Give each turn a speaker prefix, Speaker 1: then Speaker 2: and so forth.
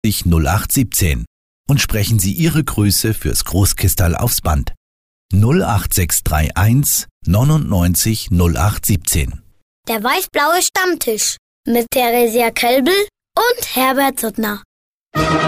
Speaker 1: 99 0817 und sprechen Sie Ihre Grüße fürs Großkistal aufs Band. 08631 99 0817.
Speaker 2: Der weiß-blaue Stammtisch mit Theresia Kölbel und Herbert Suttner.